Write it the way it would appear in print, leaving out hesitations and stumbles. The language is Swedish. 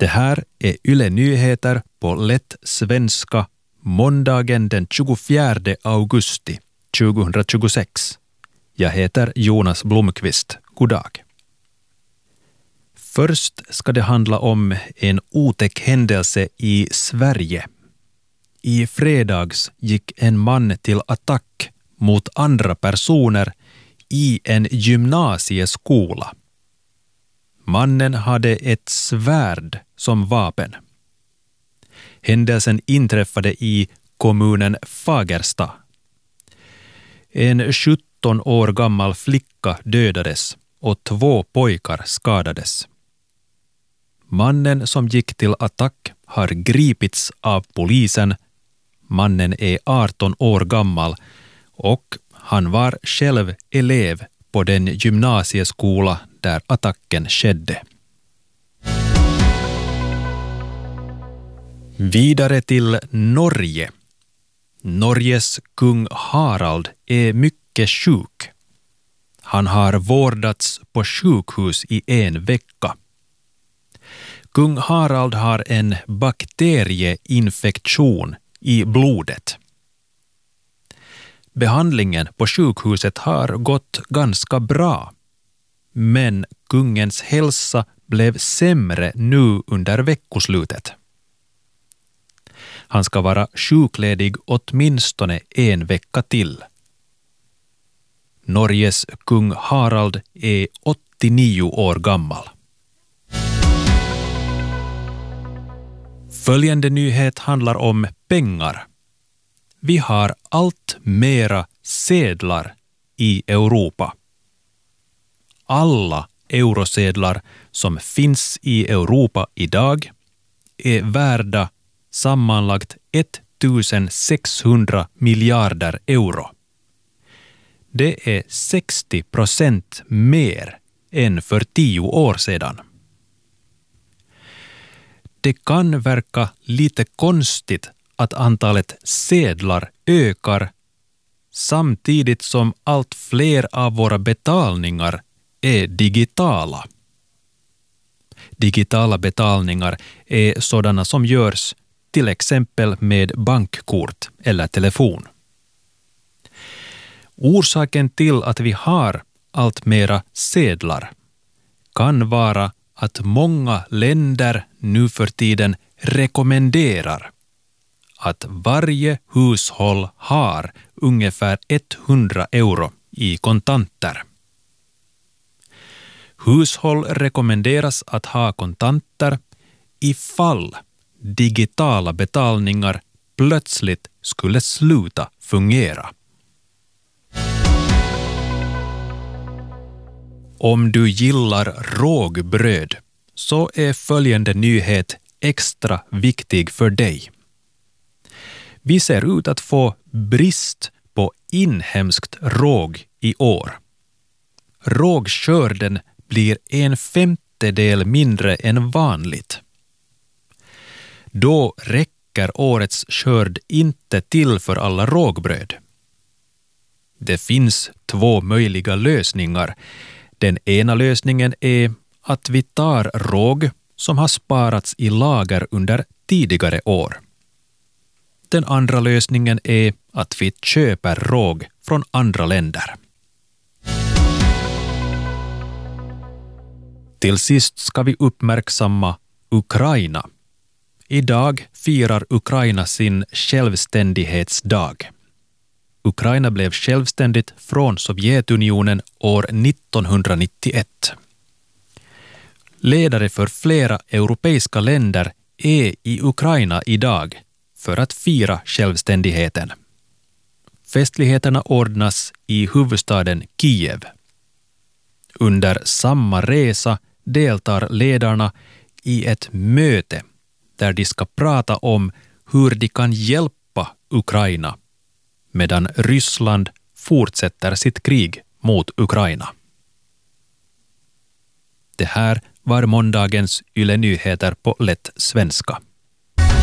Det här är Yle Nyheter på lätt svenska måndagen den 24 augusti 2026. Jag heter Jonas Blomqvist. God dag. Först ska det handla om en otäck händelse i Sverige. I fredags gick en man till attack mot andra personer i en gymnasieskola. Mannen hade ett svärd som vapen. Händelsen inträffade i kommunen Fagersta. En 17 år gammal flicka dödades och 2 pojkar skadades. Mannen som gick till attack har gripits av polisen. Mannen är 18 år gammal och han var själv elev på den gymnasieskola där attacken skedde. Vidare till Norge. Norges kung Harald är mycket sjuk. Han har vårdats på sjukhus i 1 vecka. Kung Harald har en bakterieinfektion i blodet. Behandlingen på sjukhuset har gått ganska bra, men kungens hälsa blev sämre nu under veckoslutet. Han ska vara sjukledig åtminstone 1 vecka till. Norges kung Harald är 89 år gammal. Följande nyhet handlar om pengar. Vi har allt mera sedlar i Europa. Alla eurosedlar som finns i Europa idag är värda sammanlagt 1600 miljarder euro. Det är 60% mer än för 10 år sedan. Det kan verka lite konstigt att antalet sedlar ökar samtidigt som allt fler av våra betalningar är digitala. Digitala betalningar är sådana som görs till exempel med bankkort eller telefon. Orsaken till att vi har allt mera sedlar kan vara att många länder nu för tiden rekommenderar att varje hushåll har ungefär 100 euro i kontanter. Hushåll rekommenderas att ha kontanter ifall digitala betalningar plötsligt skulle sluta fungera. Om du gillar rågbröd så är följande nyhet extra viktig för dig. Vi ser ut att få brist på inhemskt råg i år. Rågskörden blir 1/5 mindre än vanligt. Då räcker årets skörd inte till för alla rågbröd. Det finns 2 möjliga lösningar. Den ena lösningen är att vi tar råg som har sparats i lager under tidigare år. Den andra lösningen är att vi köper råg från andra länder. Till sist ska vi uppmärksamma Ukraina. Idag firar Ukraina sin självständighetsdag. Ukraina blev självständigt från Sovjetunionen år 1991. Ledare för flera europeiska länder är i Ukraina idag för att fira självständigheten. Festligheterna ordnas i huvudstaden Kiev. Under samma resa deltar ledarna i ett möte där de ska prata om hur de kan hjälpa Ukraina medan Ryssland fortsätter sitt krig mot Ukraina. Det här var måndagens Yle Nyheter på lätt svenska.